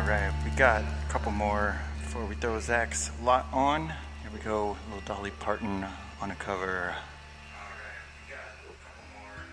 Alright, we got a couple more before we throw Zach's lot on. Here we go, little Dolly Parton on a cover.